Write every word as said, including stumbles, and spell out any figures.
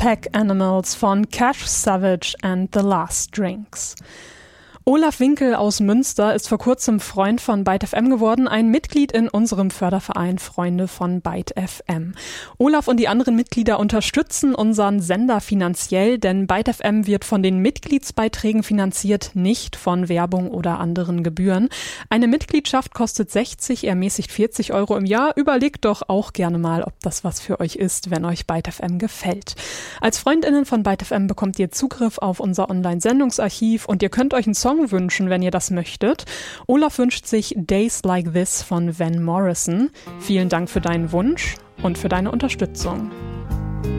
Pack Animals von Cash Savage and the Last Drinks. Olaf Winkel aus Münster ist vor kurzem Freund von Byte F M geworden, ein Mitglied in unserem Förderverein Freunde von Byte F M. Olaf und die anderen Mitglieder unterstützen unseren Sender finanziell, denn Byte F M wird von den Mitgliedsbeiträgen finanziert, nicht von Werbung oder anderen Gebühren. Eine Mitgliedschaft kostet sechzig, ermäßigt vierzig Euro im Jahr. Überlegt doch auch gerne mal, ob das was für euch ist, wenn euch Byte F M gefällt. Als FreundInnen von Byte F M bekommt ihr Zugriff auf unser Online-Sendungsarchiv und ihr könnt euch einen Song wünschen, wenn ihr das möchtet. Olaf wünscht sich Days Like This von Van Morrison. Vielen Dank für deinen Wunsch und für deine Unterstützung.